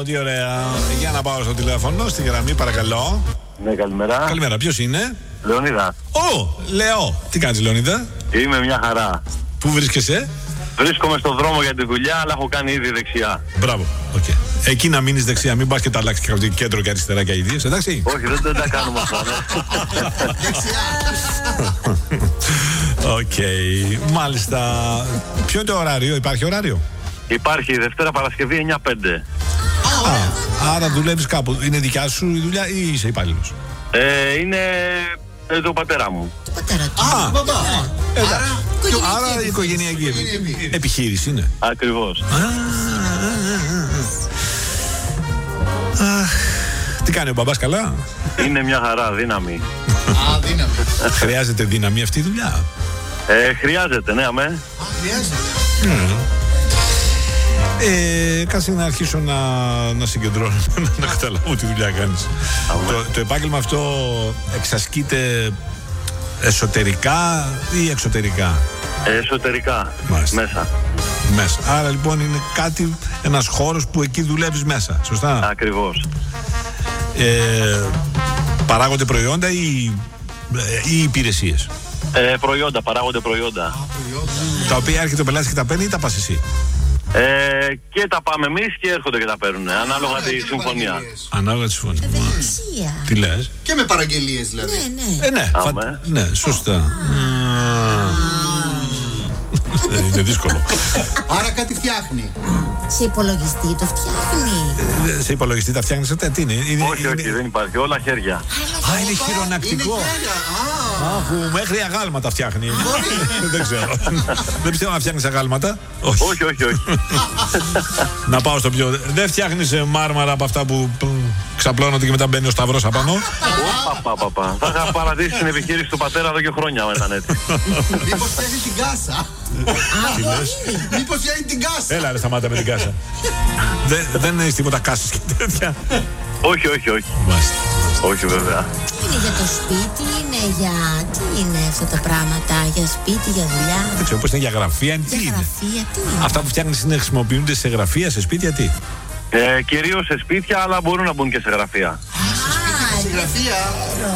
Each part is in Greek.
Τι ωραία. Για να πάω στο τηλέφωνο, στη γραμμή, παρακαλώ. Ναι, καλημέρα. Καλημέρα, ποιος είναι? Λεωνίδα. Λεώ. Τι κάνεις, Λεωνίδα? Είμαι μια χαρά. Πού βρίσκεσαι? Βρίσκομαι στον δρόμο για τη δουλειά, αλλά έχω κάνει ήδη δεξιά. Μπράβο. Okay. Εκεί να μείνεις δεξιά, μην πας και τα αλλάξεις και κέντρο και αριστερά και αηδίες, εντάξει? Όχι, δεν τα κάνουμε αυτά. Οκ. Μάλιστα. Ποιο είναι το ωράριο, υπάρχει ωράριο? Υπάρχει Δευτέρα Παρασκευή 9-5. Άρα δουλεύεις κάπου. Είναι δικιά σου η δουλειά ή είσαι υπάλληλος? Είναι το πατέρα μου. Το πατέρα του. Άρα οικογενειακή επιχείρηση είναι. Ακριβώς. Τι κάνει ο μπαμπάς, καλά? Είναι μια χαρά, δύναμη. Δύναμη. Χρειάζεται δύναμη αυτή η δουλειά? Χρειάζεται, ναι, αμέ. Χρειάζεται. Κάτσε να αρχίσω να συγκεντρώνω, να καταλάβω τι δουλειά κάνεις. Το επάγγελμα αυτό εξασκείται εσωτερικά ή εξωτερικά? Εσωτερικά. Μάλιστα. Μέσα. Άρα λοιπόν είναι ένας χώρος που εκεί δουλεύεις μέσα, σωστά? Ακριβώς. Παράγονται προϊόντα ή υπηρεσίες? Παράγονται προϊόντα. Τα οποία έρχεται ο πελάτης και τα παίρνει ή τα πας εσύ? Και τα πάμε εμείς και έρχονται και τα παίρνουν. Ανάλογα τη συμφωνία. Ανάλογα τη συμφωνία. Ευελιξία. Τι λες? Και με παραγγελίες δηλαδή. Ναι, σωστά. Είναι δύσκολο. Άρα κάτι φτιάχνει. Σε υπολογιστή το φτιάχνει? Σε υπολογιστή τα φτιάχνεις αυτά? Τι είναι? Όχι, δεν υπάρχει. Όλα χέρια. Είναι χειρονακτικό. Αφού μέχρι αγάλματα φτιάχνει. Δεν ξέρω. Δεν πιστεύω να φτιάχνεις αγάλματα. Όχι. Να πάω στο πιο... Δεν φτιάχνεις μάρμαρα από αυτά που ξαπλώνονται και μετά μπαίνει ο σταυρός απάνω? Θα είχα παρατήσει την επιχείρηση του πατέρα εδώ και χρόνια μετά έτσι. Μήπως φτιάχνει την κάσα? Τι λες? Μήπως φτιάχνει την κάσα? Έλα ρε, σταμάτα με την κάσα. Δεν έχεις τίποτα κάσες και τέτοια? Όχι. Μάλιστα. Όχι βέβαια. Είναι για το σπίτι, είναι για... Τι είναι αυτά τα πράγματα? Για σπίτι, για δουλειά? Δεν ξέρω πώς είναι, για γραφεία, τι είναι? Γραφεία, τι είναι? Αυτά που φτιάχνεις χρησιμοποιούνται σε γραφεία, σε σπίτια, τι? Κυρίως σε σπίτια, αλλά μπορούν να μπουν και σε γραφεία. Σε γραφεία.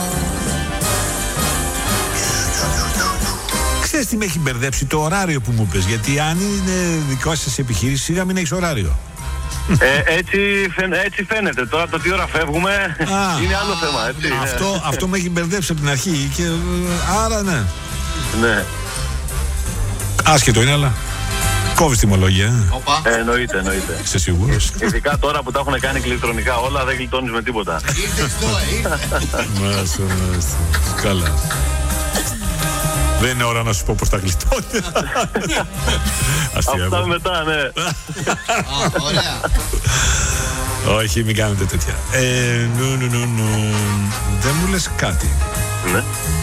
Ξέρεις τι με έχει μπερδέψει? Το ωράριο που μου πες. Γιατί αν είναι δικό σας επιχείρηση, σίγουρα μην έχεις ωράριο. Έτσι φαίνεται. Τώρα το τι ώρα φεύγουμε είναι άλλο θέμα. Έτσι, αυτό με έχει μπερδέψει από την αρχή. Και, άρα ναι. Άσχετο είναι, αλλά κόβεις τιμολόγια. Εννοείται. Είσαι σίγουρος? Ειδικά τώρα που τα έχουν κάνει ηλεκτρονικά όλα, δεν γλιτώνεις με τίποτα. Μάλιστα. Καλά. Δεν είναι ώρα να σου πω πως τα γλιτώνει. Αυτά μετά, ναι. Ωραία. Όχι, μην κάνετε τέτοια. Δεν μου λες κάτι? Ναι.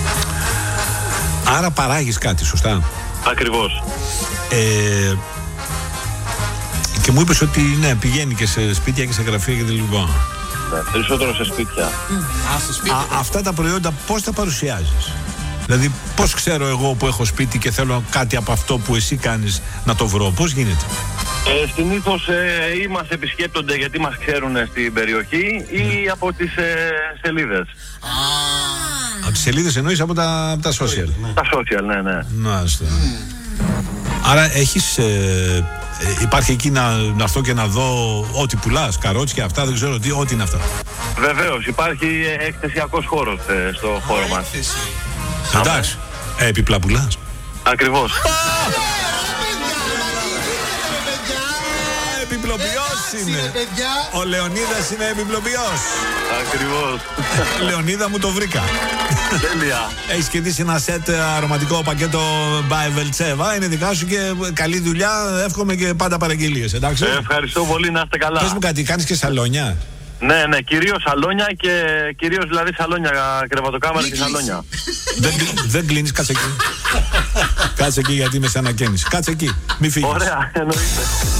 Άρα παράγεις κάτι, σωστά? Ακριβώς. Και μου είπες ότι ναι, πηγαίνει και σε σπίτια και σε γραφεία και λοιπά. Περισσότερο σε σπίτια. Αυτά τα προϊόντα πώς τα παρουσιάζεις? Δηλαδή πώς ξέρω εγώ που έχω σπίτι και θέλω κάτι από αυτό που εσύ κάνεις να το βρω? Πώς γίνεται? Συνήθως ή μας επισκέπτονται γιατί μας ξέρουν στην περιοχή ή από τις σελίδες. Από τις σελίδες εννοείς? Από τα social? Τα social, ναι. Μάλιστα. Άρα έχεις... υπάρχει εκεί να έρθω και να δω ό,τι πουλάς, καρότσια, αυτά, δεν ξέρω τι, ό,τι είναι αυτά? Βεβαίως, υπάρχει εκθεσιακός χώρος στο χώρο μας. Εντάξει, επιπλά πουλάς? Ακριβώς. Επιπλοποιός είναι. Ο Λεωνίδας είναι επιπλοποιός. Ακριβώς. Λεωνίδα, μου το βρήκα. Τέλεια. Έχεις κερδίσει ένα σετ αρωματικό πακέτο by Veltseva. Είναι δικά σου και καλή δουλειά. Εύχομαι και πάντα παραγγελίες, εντάξει? Ευχαριστώ πολύ, να είστε καλά. Πες μου κάτι, κάνεις και σαλόνια? Ναι, κυρίως σαλόνια και κυρίως δηλαδή σαλόνια, κρεβατοκάμαρα και σαλόνια. Δεν κλείνεις, κάτσε εκεί. Κάτσε εκεί γιατί είμαι σε ανακαίνιση. Κάτσε εκεί, μη φύγεις. Ωραία, εννοείται.